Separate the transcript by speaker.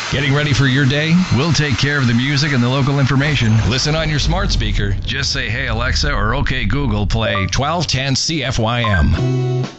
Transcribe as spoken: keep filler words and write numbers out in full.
Speaker 1: Getting ready for your day? We'll take care of the music and the local information. Listen on your smart speaker. Just say, "Hey Alexa," or "Okay Google, play twelve ten C F Y M."